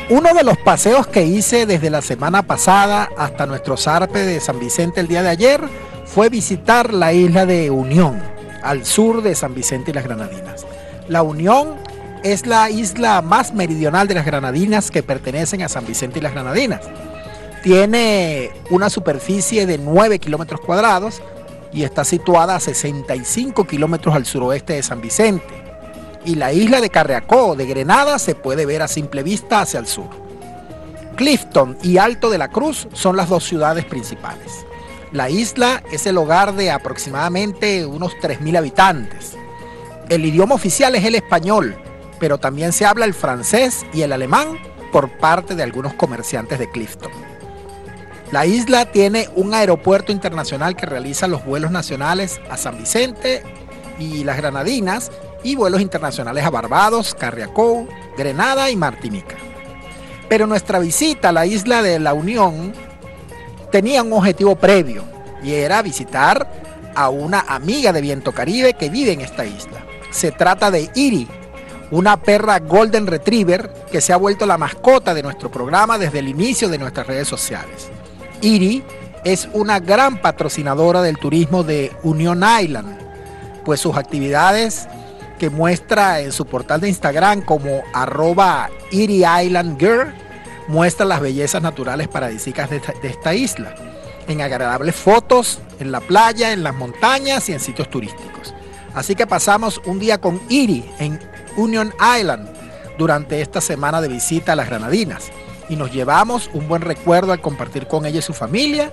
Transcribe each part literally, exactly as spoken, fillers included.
Uno de los paseos que hice desde la semana pasada hasta nuestro zarpe de San Vicente el día de ayer fue visitar la isla de Unión, al sur de San Vicente y las Granadinas. La Unión es la isla más meridional de las Granadinas que pertenecen a San Vicente y las Granadinas. Tiene una superficie de nueve kilómetros cuadrados y está situada a sesenta y cinco kilómetros al suroeste de San Vicente. Y la isla de Carriacó de Grenada se puede ver a simple vista hacia el sur. Clifton y Alto de la Cruz son las dos ciudades principales. La isla es el hogar de aproximadamente unos tres mil habitantes. El idioma oficial es el español, pero también se habla el francés y el alemán por parte de algunos comerciantes de Clifton. La isla tiene un aeropuerto internacional que realiza los vuelos nacionales a San Vicente y las Granadinas y vuelos internacionales a Barbados, Carriacou, Grenada y Martinica. Pero nuestra visita a la isla de la Unión tenía un objetivo previo y era visitar a una amiga de Viento Caribe que vive en esta isla. Se trata de Iri, una perra Golden Retriever que se ha vuelto la mascota de nuestro programa desde el inicio de nuestras redes sociales. Iri es una gran patrocinadora del turismo de Union Island, pues sus actividades que muestra en su portal de Instagram como arroba Iri Island Girl, muestra las bellezas naturales paradisíacas de esta, de esta isla, en agradables fotos, en la playa, en las montañas y en sitios turísticos. Así que pasamos un día con Iri en Union Island durante esta semana de visita a las Granadinas y nos llevamos un buen recuerdo al compartir con ella y su familia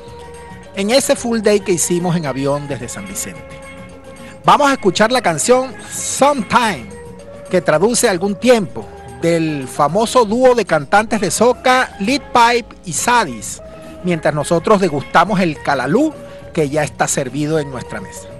en ese full day que hicimos en avión desde San Vicente. Vamos a escuchar la canción Sometime, que traduce algún tiempo, del famoso dúo de cantantes de soca Lead Pipe y Sadis, mientras nosotros degustamos el calalú que ya está servido en nuestra mesa.